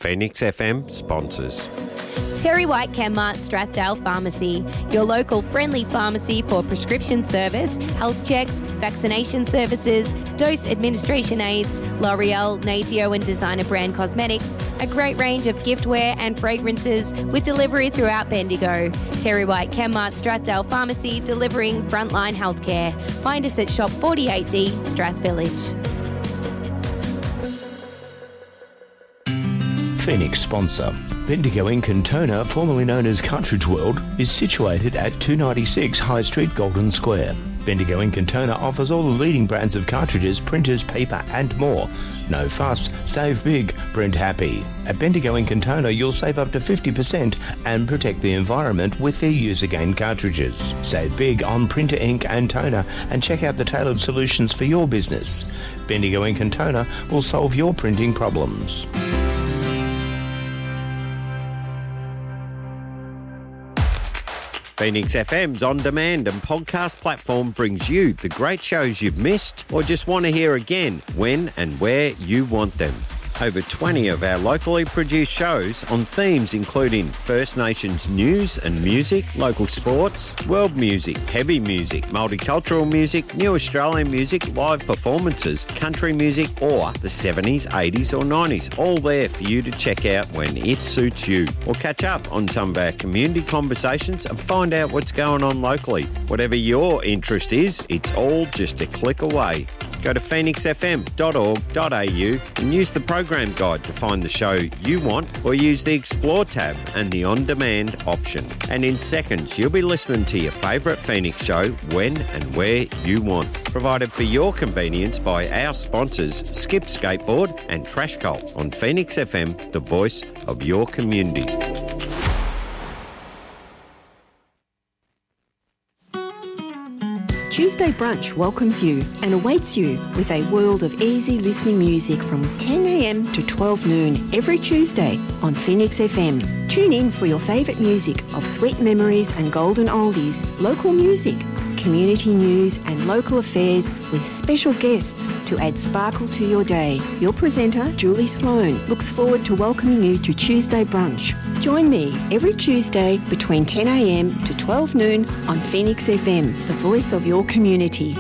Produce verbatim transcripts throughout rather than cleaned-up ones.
Phoenix F M sponsors. Terry White Chemmart Strathdale Pharmacy, your local friendly pharmacy for prescription service, health checks, vaccination services, dose administration aids, L'Oreal, Natio and designer brand cosmetics, a great range of giftware and fragrances with delivery throughout Bendigo. Terry White Chemmart Strathdale Pharmacy, delivering frontline healthcare. Find us at Shop forty-eight D, Strath Village. Phoenix sponsor. Bendigo Ink and Toner, formerly known as Cartridge World, is situated at two ninety-six High Street, Golden Square. Bendigo Ink and Toner offers all the leading brands of cartridges, printers, paper and more. No fuss, save big, print happy. At Bendigo Ink and Toner you'll save up to fifty percent and protect the environment with their Use Again cartridges. Save big on printer ink and toner and check out the tailored solutions for your business. Bendigo Ink and Toner will solve your printing problems. Phoenix F M's on-demand and podcast platform brings you the great shows you've missed or just want to hear again when and where you want them. Over twenty of our locally produced shows on themes including First Nations news and music, local sports, world music, heavy music, multicultural music, new Australian music, live performances, country music or the seventies, eighties or nineties. All there for you to check out when it suits you. Or catch up on some of our community conversations and find out what's going on locally. Whatever your interest is, it's all just a click away. Go to phoenix f m dot org dot a u and use the program guide to find the show you want or use the Explore tab and the On-Demand option. And in seconds, you'll be listening to your favourite Phoenix show when and where you want. Provided for your convenience by our sponsors, Skip Skateboard and Trash Cult on Phoenix F M, the voice of your community. Tuesday Brunch welcomes you and awaits you with a world of easy listening music from ten a m to twelve noon every Tuesday on Phoenix F M. Tune in for your favourite music of sweet memories and golden oldies, local music, community news and local affairs with special guests to add sparkle to your day. Your presenter, Julie Sloan, looks forward to welcoming you to Tuesday Brunch. Join me every Tuesday between ten a m to twelve noon on Phoenix F M, the voice of your community.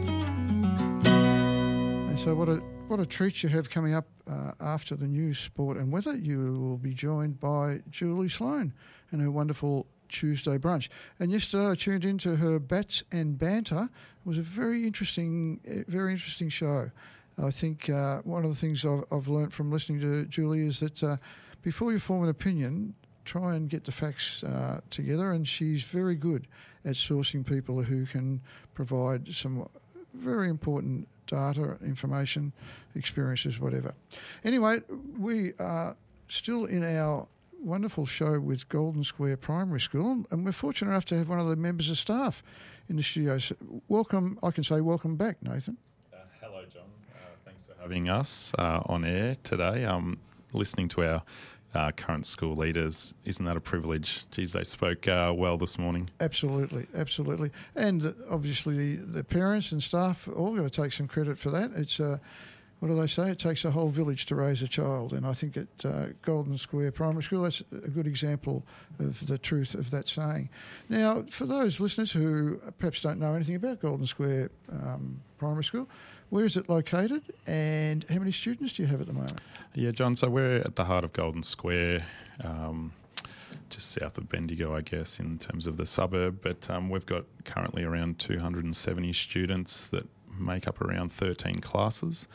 And so what a what a treat you have coming up uh, after the news, sport and weather. You will be joined by Julie Sloan and her wonderful Tuesday Brunch. And yesterday I tuned into her Bats and Banter. It was a very interesting, very interesting show. I think uh, one of the things I've, I've learnt from listening to Julie is that uh, before you form an opinion, try and get the facts uh, together, and she's very good at sourcing people who can provide some very important data, information, experiences, whatever. Anyway, we are still in our wonderful show with Golden Square Primary School, and we're fortunate enough to have one of the members of staff in the studio. So welcome, I can say welcome back, Nathan. Uh, hello, John. Uh, thanks for having us uh, on air today. Um, listening to our uh, current school leaders, isn't that a privilege? Geez, they spoke uh, well this morning. Absolutely, absolutely. And uh, obviously the, the parents and staff all got to take some credit for that. It's uh, what do they say? It takes a whole village to raise a child. And I think at uh, Golden Square Primary School, that's a good example of the truth of that saying. Now, for those listeners who perhaps don't know anything about Golden Square um, Primary School, where is it located and how many students do you have at the moment? Yeah, John, so we're at the heart of Golden Square, um, just south of Bendigo, I guess, in terms of the suburb. But um, we've got currently around two hundred seventy students that make up around thirteen classes.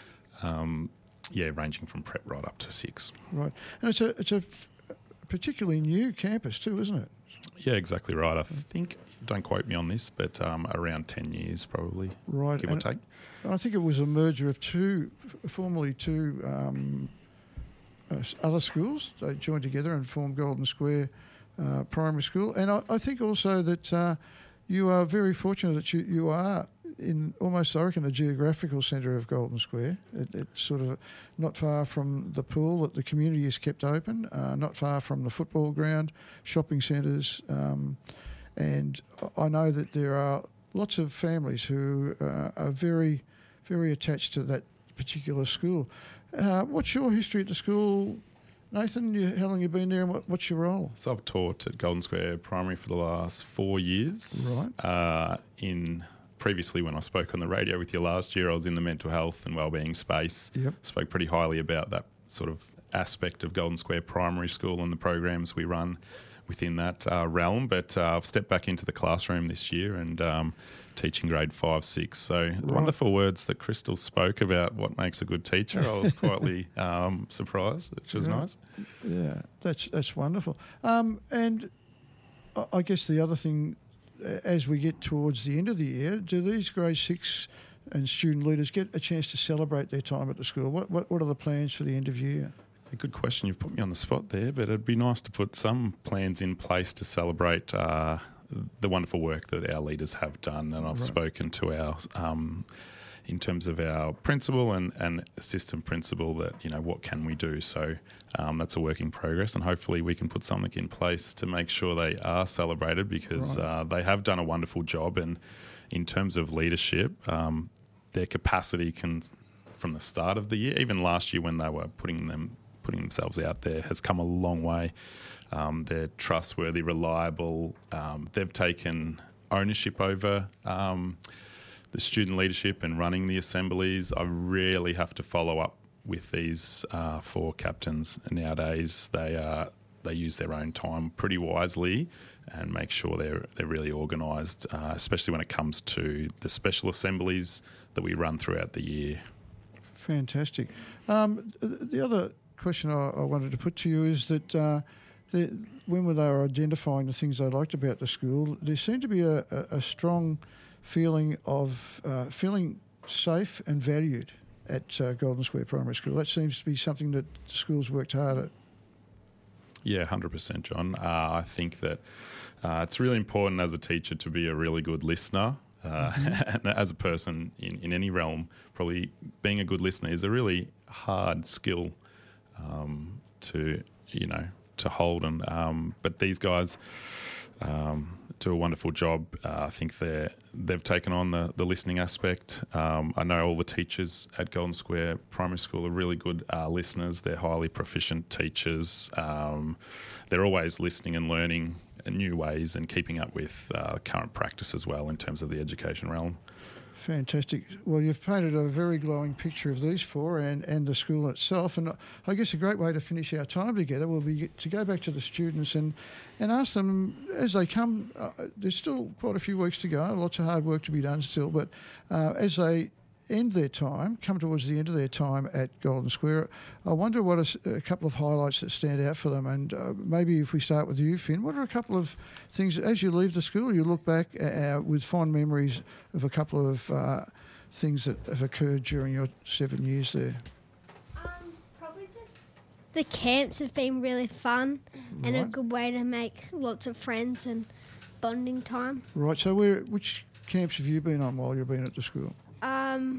Um, yeah, ranging from prep right up to six. Right. And it's a it's a particularly new campus too, isn't it? Yeah, exactly right. I think, don't quote me on this, but um, around ten years probably, right. give and or take. I think it was a merger of two, formerly two um, uh, other schools. They joined together and formed Golden Square uh, Primary School. And I, I think also that uh, you are very fortunate that you, you are in almost, I reckon, a geographical centre of Golden Square. It, it's sort of not far from the pool that the community has kept open, uh, not far from the football ground, shopping centres, um, and I know that there are lots of families who uh, are very, very attached to that particular school. Uh, what's your history at the school, Nathan, you, how long have you been there and what, what's your role? So I've taught at Golden Square Primary for the last four years. Right. Uh, in previously, when I spoke on the radio with you last year, I was in the mental health and wellbeing space. Yep. Spoke pretty highly about that sort of aspect of Golden Square Primary School and the programs we run within that uh, realm. But uh, I've stepped back into the classroom this year and um, teaching grade five, six. So Right. wonderful words that Crystal spoke about what makes a good teacher. I was quietly um, surprised, which was Yeah. nice. Yeah, that's that's wonderful. Um, and I- I guess the other thing, uh, as we get towards the end of the year, do these grade six and student leaders get a chance to celebrate their time at the school? What what, what are the plans for the end of year? A good question. You've put me on the spot there, but it'd be nice to put some plans in place to celebrate uh, the wonderful work that our leaders have done. And I've Right. spoken to our, um, in terms of our principal and, and assistant principal, that, you know, what can we do? So um, that's a work in progress, and hopefully we can put something in place to make sure they are celebrated, because Right. uh, they have done a wonderful job. And in terms of leadership, um, their capacity can, from the start of the year, even last year when they were putting them putting themselves out there, has come a long way. Um, they're trustworthy, reliable. Um, they've taken ownership over um, the student leadership and running the assemblies. I really have to follow up with these uh, four captains nowadays. They are they use their own time pretty wisely and make sure they're they're really organised, uh, especially when it comes to the special assemblies that we run throughout the year. Fantastic. Um, th- the other question I, I wanted to put to you is that uh, the, when they were identifying the things they liked about the school, there seemed to be a, a, a strong feeling of uh, feeling safe and valued at uh, Golden Square Primary School. That seems to be something that the school's worked hard at. Yeah, one hundred percent, John. Uh, I think that uh, it's really important as a teacher to be a really good listener. Uh, Mm-hmm. and as a person in, in any realm, probably being a good listener is a really hard skill um, to, you know, to hold. And um, but these guys um, do a wonderful job. Uh, I think they're they've taken on the, the listening aspect. Um, I know all the teachers at Golden Square Primary School are really good uh, listeners. They're highly proficient teachers. Um, they're always listening and learning new ways and keeping up with uh, current practice as well in terms of the education realm. Fantastic. Well, you've painted a very glowing picture of these four and, and the school itself. And I guess a great way to finish our time together will be to go back to the students and, and ask them, as they come, uh, there's still quite a few weeks to go, lots of hard work to be done still, but uh, as they end their time, come towards the end of their time at Golden Square, I wonder what are a couple of highlights that stand out for them. And uh, maybe if we start with you, Finn, what are a couple of things, as you leave the school, you look back uh, with fond memories of a couple of uh, things that have occurred during your seven years there? Um, probably just the camps have been really fun and a Right. good way to make lots of friends and bonding time. Right, so where, which camps have you been on while you've been at the school? Um,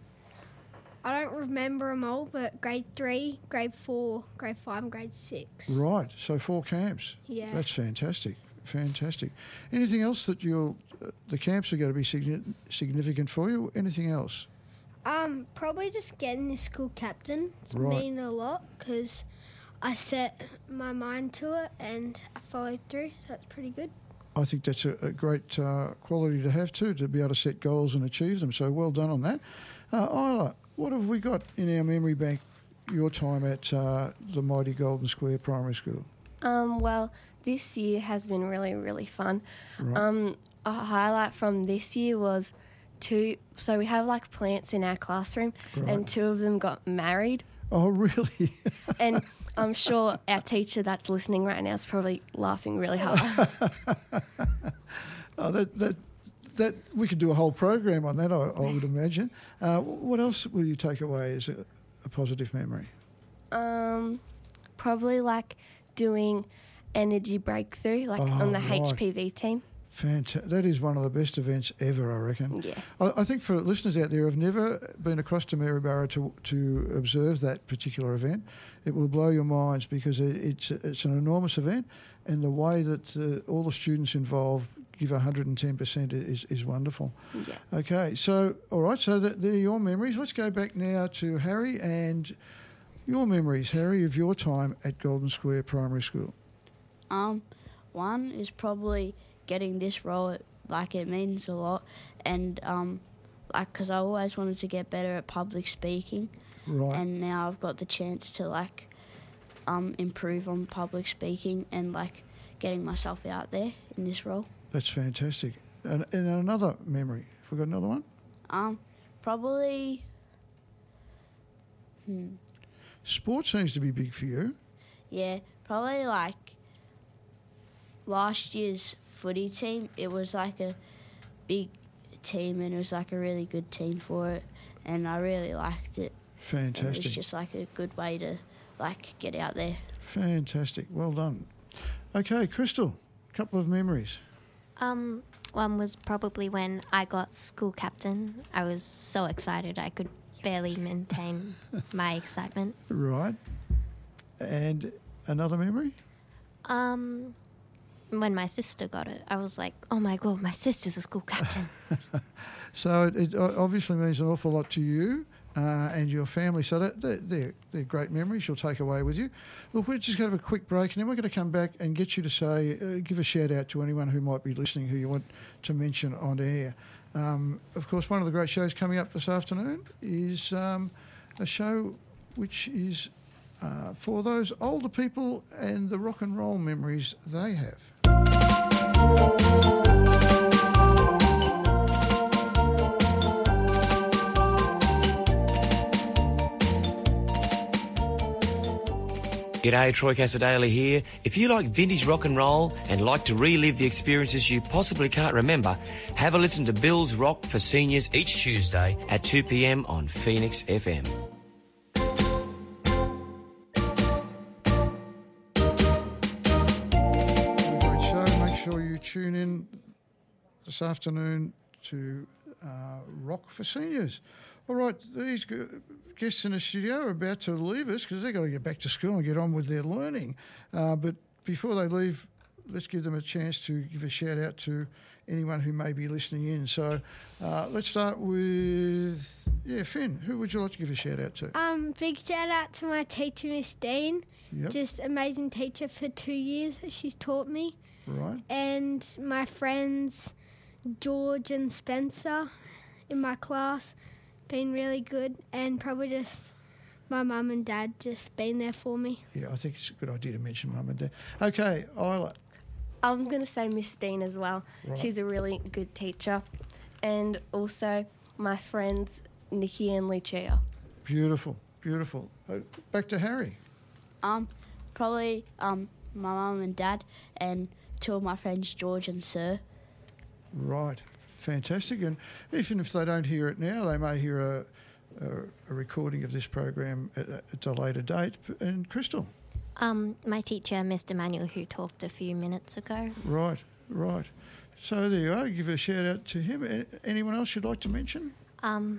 I don't remember them all, but grade three, grade four, grade five, and grade six. Right, so four camps. Yeah. That's fantastic, fantastic. Anything else that you'll, uh, the camps are going to be signi- significant for you? Anything else? Um, probably just getting the school captain. It's Right. mean a lot because I set my mind to it and I followed through, so that's pretty good. I think that's a, a great uh, quality to have too, to be able to set goals and achieve them. So well done on that. Uh, Isla, what have we got in our memory bank, your time at uh, the mighty Golden Square Primary School? Um, well, this year has been really, really fun. Right. Um, a highlight from this year was two, so we have like plants in our classroom Right. and two of them got married. Oh, really? And I'm sure our teacher that's listening right now is probably laughing really hard. oh, that, that, that, we could do a whole program on that, I, I would imagine. Uh, what else will you take away as a, a positive memory? um, probably like doing energy breakthrough, like Oh, on the right. H P V team. Fantastic. That is one of the best events ever, I reckon. Yeah. I, I think for listeners out there who have never been across to Maryborough to to observe that particular event, it will blow your minds because it, it's it's an enormous event, and the way that uh, all the students involved give one hundred ten percent is, is wonderful. Yeah. Okay, so, all right, so that, they're your memories. Let's go back now to Harry, and Your memories, Harry, of your time at Golden Square Primary School. Um, one is probably getting this role. Like, it means a lot, and um, like, because I always wanted to get better at public speaking, Right. and now I've got the chance to like um improve on public speaking and like getting myself out there in this role. That's fantastic. And, and another memory. Have we got another one? Um, probably. Hmm. Sport seems to be big for you. Yeah, probably like last year's footy team. It was like a big team, and it was like a really good team for it, and I really liked it. And Fantastic. it was just like a good way to like get out there. Fantastic. Well done. Okay, Crystal, a couple of memories. Um, one was probably when I got school captain. I was so excited I could barely maintain my excitement. Right. And another memory? Um, when my sister got it, I was like, oh my God, my sister's a school captain. So it, it obviously means an awful lot to you uh, and your family. So that, they're, they're, they're great memories you'll take away with you. Look, we're just going to have a quick break, and then we're going to come back and get you to say, uh, give a shout out to anyone who might be listening who you want to mention on air. Um, of course, one of the great shows coming up this afternoon is um, a show which is uh, for those older people and the rock and roll memories they have. G'day, Troy Casadale here. If you like vintage rock and roll and like to relive the experiences you possibly can't remember, have a listen to Bill's Rock for Seniors each Tuesday at two p m on Phoenix F M. Great show. Make sure you tune in this afternoon to uh, Rock for Seniors. All right, these g- guests in the studio are about to leave us because they've got to get back to school and get on with their learning. Uh, but before they leave, let's give them a chance to give a shout out to anyone who may be listening in. So uh, let's start with, yeah, Finn. Who would you like to give a shout out to? Um, big shout out to my teacher, Miss Dean. Yep. Just amazing teacher for two years. She's taught me. Right. And my friends, George and Spencer, in my class, been really good, and probably just my mum and dad just been there for me. Yeah, I think it's a good idea to mention mum and dad. Okay, Isla. I'm going to say Miss Dean as well. Right. She's a really good teacher. And also my friends Nikki and Lucia. Beautiful, beautiful. Uh, back to Harry. Um, probably um my mum and dad, and two of my friends, George and Sir. Right, fantastic. And even if they don't hear it now, they may hear a, a, a recording of this program at, at a later date. And Crystal? Um, my teacher, Mister Manuel, who talked a few minutes ago. Right, right. So there you are. Give a shout out to him. A- anyone else you'd like to mention? Um,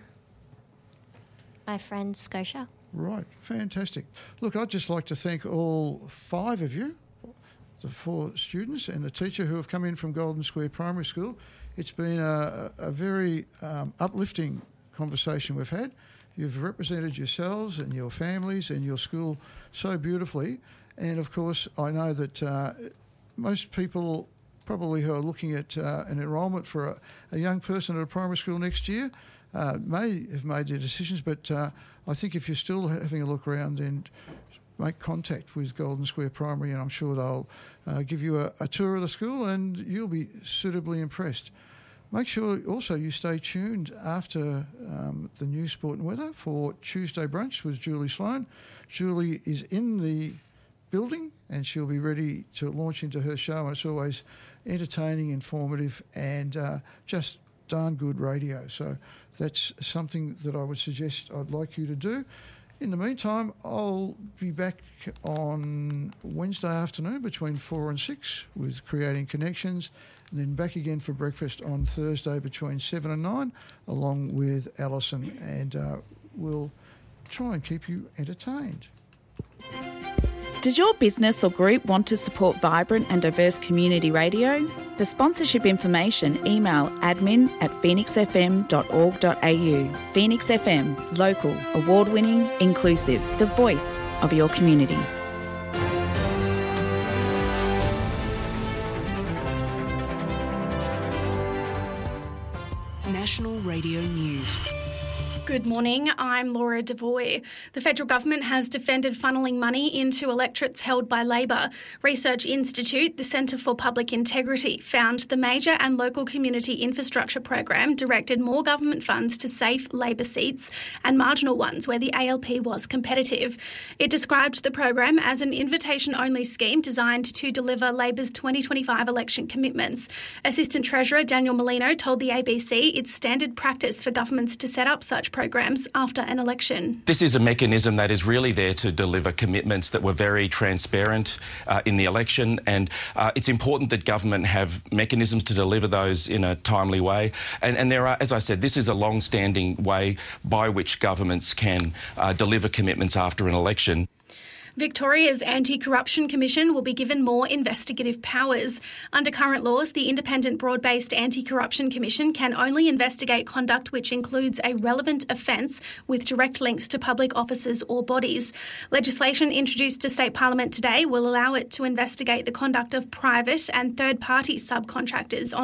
my friend Scotia. Right, fantastic. Look, I'd just like to thank all five of you, the four students and the teacher who have come in from Golden Square Primary School. It's been a, a very um, uplifting conversation we've had. You've represented yourselves and your families and your school so beautifully. And, of course, I know that uh, most people probably who are looking at uh, an enrolment for a, a young person at a primary school next year uh, may have made their decisions, but uh, I think if you're still having a look around, then make contact with Golden Square Primary, and I'm sure they'll uh, give you a, a tour of the school and you'll be suitably impressed. Make sure also you stay tuned after um, the news, sport and weather for Tuesday Brunch with Julie Sloan. Julie is in the building and she'll be ready to launch into her show, and it's always entertaining, informative and uh, just darn good radio. So that's something that I would suggest I'd like you to do. In the meantime, I'll be back on Wednesday afternoon between four and six with Creating Connections, and then back again for breakfast on Thursday between seven and nine, along with Alison, and uh, we'll try and keep you entertained. Does your business or group want to support vibrant and diverse community radio? For sponsorship information, email admin at phoenix f m dot org dot a u. Phoenix F M, local, award-winning, inclusive, the voice of your community. National Radio News. Good morning, I'm Laura Devoy. The federal government has defended funnelling money into electorates held by Labor. Research Institute, the Centre for Public Integrity, found the major and local community infrastructure program directed more government funds to safe Labor seats and marginal ones where the A L P was competitive. It described the program as an invitation-only scheme designed to deliver Labor's twenty twenty-five election commitments. Assistant Treasurer Daniel Molino told the A B C it's standard practice for governments to set up such programs after an election. This is a mechanism that is really there to deliver commitments that were very transparent uh, in the election, and uh, it's important that government have mechanisms to deliver those in a timely way. And, and there are, as I said, this is a long-standing way by which governments can uh, deliver commitments after an election. Victoria's Anti-Corruption Commission will be given more investigative powers. Under current laws, the independent broad-based Anti-Corruption Commission can only investigate conduct which includes a relevant offence with direct links to public officers or bodies. Legislation introduced to State Parliament today will allow it to investigate the conduct of private and third-party subcontractors on